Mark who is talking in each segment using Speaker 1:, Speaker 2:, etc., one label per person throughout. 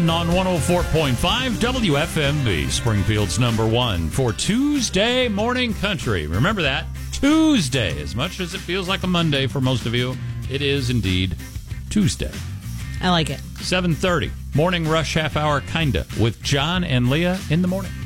Speaker 1: 7 on 104.5 WFMB, Springfield's number one for Tuesday morning country. Remember that, Tuesday. As much as it feels like a Monday for most of you, it is indeed Tuesday.
Speaker 2: I like it.
Speaker 1: 7:30, morning rush half hour, kinda, with John and Leah in the morning.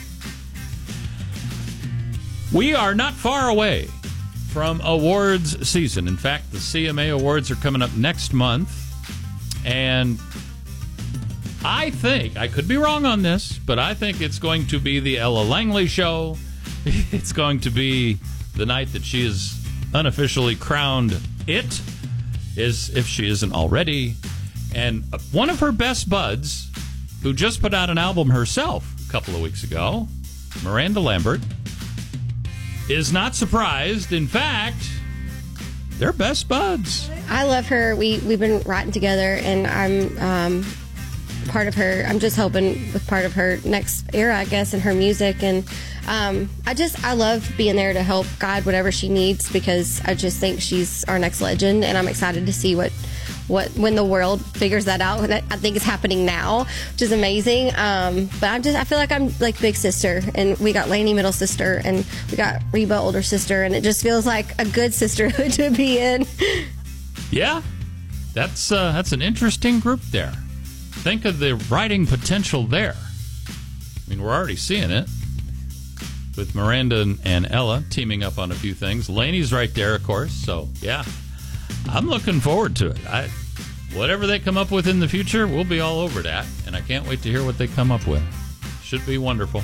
Speaker 1: We are not far away from awards season. In fact, the CMA Awards are coming up next month. And I think, I could be wrong on this, but I think it's going to be the Ella Langley show. It's going to be the night that she is unofficially crowned it, if she isn't already. And one of her best buds, who just put out an album herself a couple of weeks ago, Miranda Lambert, is not surprised. In fact, they're best buds.
Speaker 3: I love her. We've been writing together, and I'm part of her. I'm just helping with part of her next era, I guess, in her music. And I love being there to help guide whatever she needs, because I just think she's our next legend, and I'm excited to see what when the world figures that out. And I think it's happening now, which is amazing. But I feel like I'm like big sister, and we got Lainey middle sister, and we got Reba older sister, and it just feels like a good sisterhood to be in.
Speaker 1: Yeah, that's an interesting group there. Think of the writing potential there. I mean, we're already seeing it with Miranda and Ella teaming up on a few things. Lainey's right there, of course. So, yeah, I'm looking forward to it. Whatever they come up with in the future, we'll be all over that. And I can't wait to hear what they come up with. Should be wonderful.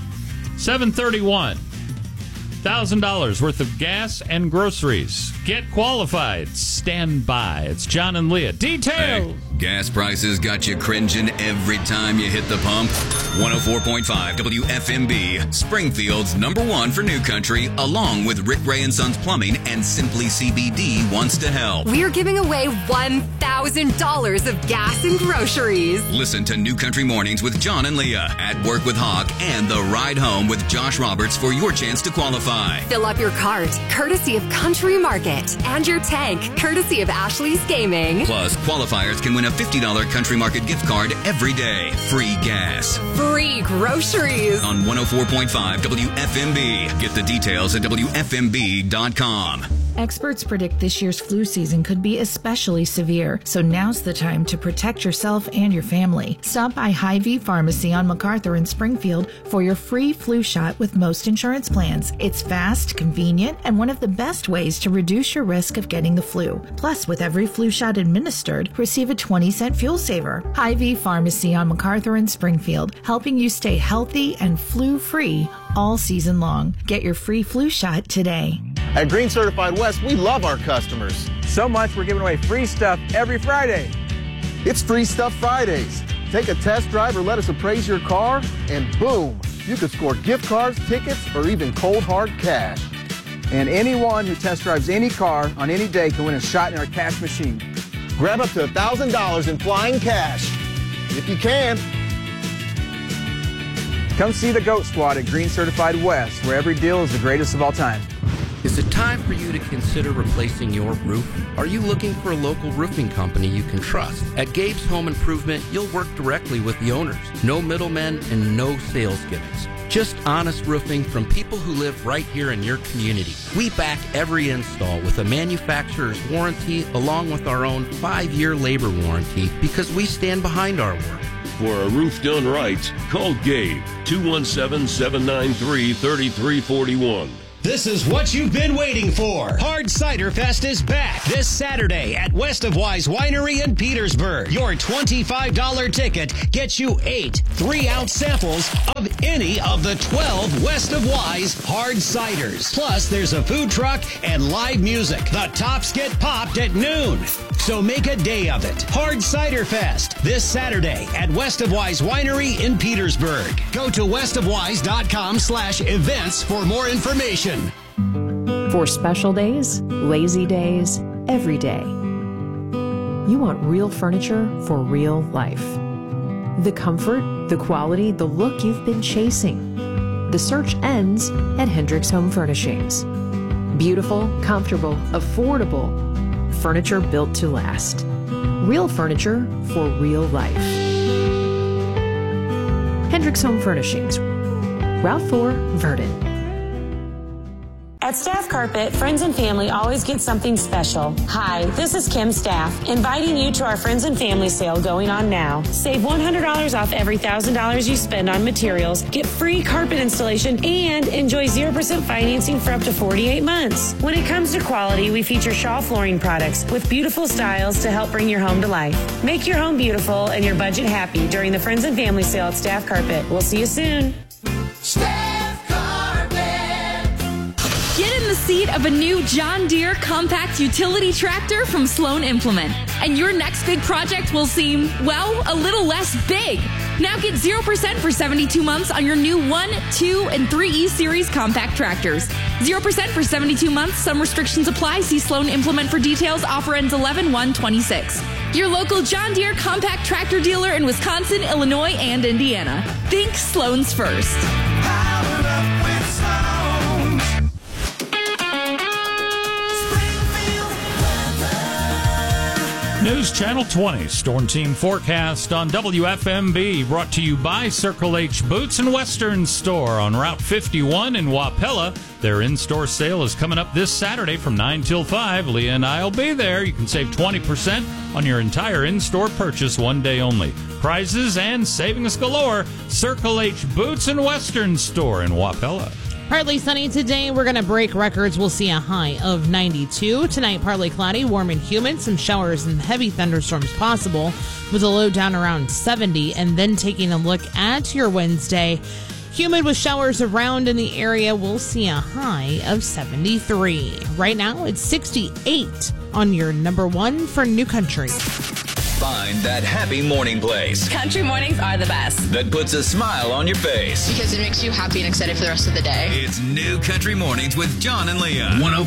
Speaker 1: 731. $1,000 worth of gas and groceries. Get qualified. Stand by. It's John and Leah. Details.
Speaker 4: Hey, gas prices got you cringing every time you hit the pump. 104.5 WFMB, Springfield's number one for new country, along with Rick Ray and Sons Plumbing and Simply CBD wants to help.
Speaker 5: We're giving away $1,000 of gas and groceries.
Speaker 4: Listen to New Country Mornings with John and Leah, At Work with Hawk, and The Ride Home with Josh Roberts for your chance to qualify.
Speaker 5: Fill up your cart, courtesy of Country Market, and your tank, courtesy of Ashley's Gaming.
Speaker 4: Plus, qualifiers can win a $50 Country Market gift card every day. Free gas.
Speaker 5: Free groceries.
Speaker 4: On 104.5 WFMB. Get the details at WFMB.com.
Speaker 6: Experts predict this year's flu season could be especially severe, so now's the time to protect yourself and your family. Stop by Hy-Vee Pharmacy on MacArthur in Springfield for your free flu shot with most insurance plans. It's fast, convenient, and one of the best ways to reduce your risk of getting the flu. Plus, with every flu shot administered, receive a 20-cent fuel saver. Hy-Vee Pharmacy on MacArthur in Springfield, helping you stay healthy and flu-free all season long. Get your free flu shot today.
Speaker 7: At Green Certified West, we love our customers.
Speaker 8: So much we're giving away free stuff every Friday.
Speaker 7: It's Free Stuff Fridays. Take a test drive or let us appraise your car, and boom, you could score gift cards, tickets, or even cold hard cash.
Speaker 8: And anyone who test drives any car on any day can win a shot in our cash machine.
Speaker 7: Grab up to $1,000 in flying cash, if you can.
Speaker 8: Come see the GOAT Squad at Green Certified West, where every deal is the greatest of all time.
Speaker 9: Is it time for you to consider replacing your roof? Are you looking for a local roofing company you can trust? At Gabe's Home Improvement, you'll work directly with the owners. No middlemen and no sales gimmicks. Just honest roofing from people who live right here in your community. We back every install with a manufacturer's warranty along with our own 5-year labor warranty because we stand behind our work.
Speaker 10: For a roof done right, call Gabe, 217-793-3341.
Speaker 11: This is what you've been waiting for. Hard Cider Fest is back this Saturday at West of Wise Winery in Petersburg. Your $25 ticket gets you 8 3-ounce samples of any of the 12 West of Wise hard ciders. Plus, there's a food truck and live music. The tops get popped at noon. So make a day of it. Hard Cider Fest this Saturday at West of Wise Winery in Petersburg. Go to westofwise.com/events for more information.
Speaker 12: For special days, lazy days, every day. You want real furniture for real life. The comfort, the quality, the look you've been chasing. The search ends at Hendricks Home Furnishings. Beautiful, comfortable, affordable. Furniture built to last. Real furniture for real life. Hendricks Home Furnishings, Route 4, Verdon.
Speaker 2: At Staff Carpet, friends and family always get something special. Hi, this is Kim Staff, inviting you to our Friends and Family sale going on now. Save $100 off every $1,000 you spend on materials, get free carpet installation, and enjoy 0% financing for up to 48 months. When it comes to quality, we feature Shaw flooring products with beautiful styles to help bring your home to life. Make your home beautiful and your budget happy during the Friends and Family sale at Staff Carpet. We'll see you soon.
Speaker 13: Get in the seat of a new John Deere compact utility tractor from Sloan Implement, and your next big project will seem, well, a little less big. Now get 0% for 72 months on your new 1, 2, and 3E Series compact tractors. 0% for 72 months. Some restrictions apply. See Sloan Implement for details. Offer ends 11/1/26. Your local John Deere compact tractor dealer in Wisconsin, Illinois, and Indiana. Think Sloan's first.
Speaker 14: Powered up with Sloan.
Speaker 1: News Channel 20 Storm Team Forecast on WFMB, brought to you by Circle H Boots and Western Store on Route 51 in Wapella. Their in-store sale is coming up this Saturday from 9 till 5. Leah and I will be there. You can save 20% on your entire in-store purchase one day only. Prizes and savings galore. Circle H Boots and Western Store in Wapella.
Speaker 15: Partly sunny today. We're going to break records. We'll see a high of 92. Tonight, partly cloudy, warm and humid. Some showers and heavy thunderstorms possible with a low down around 70. And then taking a look at your Wednesday, humid with showers around in the area. We'll see a high of 73. Right now, it's 68 on your number one for New Country.
Speaker 4: Find that happy morning place
Speaker 16: Country mornings are the best.
Speaker 4: that puts a smile on your face.
Speaker 16: Because it makes you happy and excited for the rest of the day.
Speaker 4: It's New Country Mornings with John and Leah.